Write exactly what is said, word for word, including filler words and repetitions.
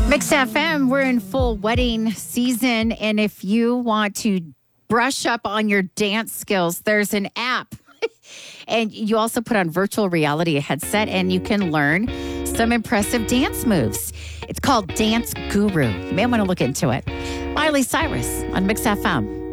Mix F M, we're in full wedding season. And if you want to brush up on your dance skills, there's an app. And you also put on virtual reality headset and you can learn some impressive dance moves. It's called Dance Guru. You may want to look into it. Miley Cyrus on Mix F M.